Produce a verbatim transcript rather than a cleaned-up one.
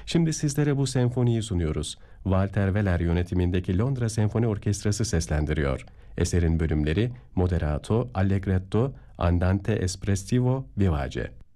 Şimdi sizlere bu senfoniyi sunuyoruz. Walter Weller yönetimindeki Londra Senfoni Orkestrası seslendiriyor. Eserin bölümleri Moderato, Allegretto, Andante espressivo, Vivace.